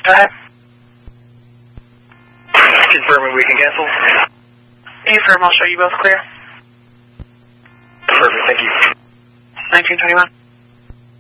Go ahead. Confirming we can cancel. Affirm, I'll show you both clear. Perfect, thank you. 1921.